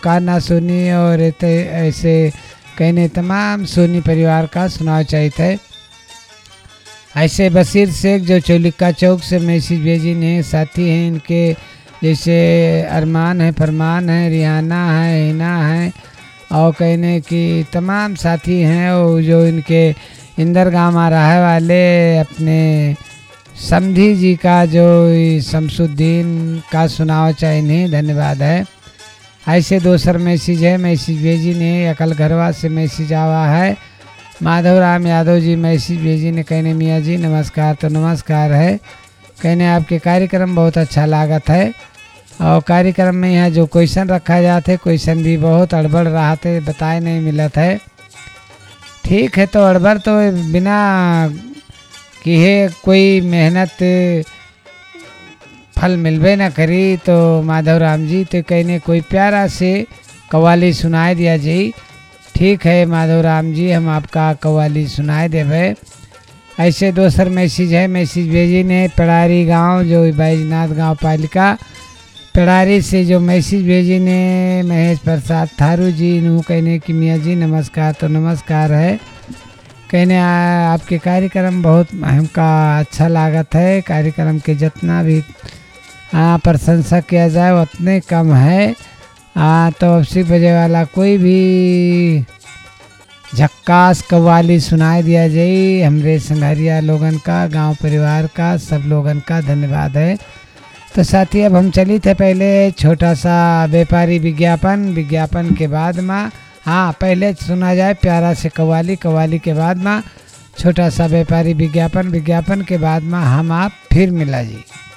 का ना सुनी और ऐसे कहने तमाम सोनी परिवार का सुनाव चाहिए। ऐसे बशीर शेख जो चौलिका चौक से मैसेज भेजी ने साथी हैं इनके, जैसे अरमान है, फरमान है, रिहाना है, हिना है और कहने की तमाम साथी हैं और जो इनके इंदर गाँव आ रहा है वाले अपने समधी जी का जो शमसुद्दीन का सुनाव चाहिए, धन्यवाद है। ऐसे दोसर मैसेज है, मैसेज भेजी ने अकल घरवा से मैसेज आवा है, माधव राम यादव जी मैसेज भेजी ने कहने मियाँ जी नमस्कार। तो नमस्कार है, कहने आपके कार्यक्रम बहुत अच्छा लागत है और कार्यक्रम में यहाँ जो क्वेश्चन रखा जाते क्वेश्चन भी बहुत अड़बड़ रहा थे, बताए नहीं मिलत है। ठीक है, तो अड़बड़ तो बिना किए कोई मेहनत फल मिलबे ना करी। तो माधव राम जी तो कहने कोई प्यारा से कव्वाली सुनाए दिया जी। ठीक है माधव राम जी, हम आपका कव्वाली सुनाए देवे। ऐसे दोसर मैसेज है, मैसेज भेजी ने पेड़ारी गांव जो बैजनाथ गांव पालिका पेड़ारी से जो मैसेज भेजी ने महेश प्रसाद थारू जी नू कहने की मियाँ जी नमस्कार। तो नमस्कार है, कहने आपके कार्यक्रम बहुत हमका अच्छा लागत है। कार्यक्रम के जितना भी प्रशंसा किया जाए उतने कम है। तो अस्सी बजे वाला कोई भी झक्कास कव्वाली सुनाए दिया जाए। हमरे संघरिया लोगन का, गांव परिवार का, सब लोगन का धन्यवाद है। तो साथी अब हम चली थे पहले छोटा सा व्यापारी विज्ञापन के बाद में पहले सुना जाए प्यारा से कव्वाली, कव्वाली के बाद में छोटा सा व्यापारी विज्ञापन के बाद में हम आप फिर मिला जी।